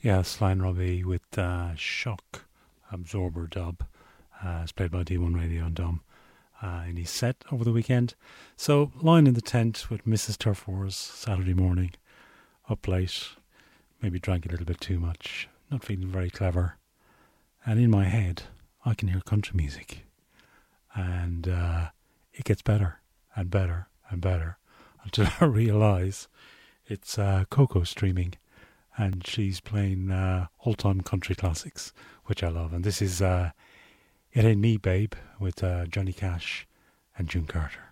Yeah, Sly and Robbie with Shock Absorber dub. It's played by D1 Radio and Dom in his set over the weekend. So, lying in the tent with Mrs. Turf Wars Saturday morning, up late, maybe drank a little bit too much, not feeling very clever. And in my head, I can hear country music. And it gets better and better and better until I realise it's Coco streaming. And she's playing old-time country classics, which I love. And this is It Ain't Me, Babe, with Johnny Cash and June Carter.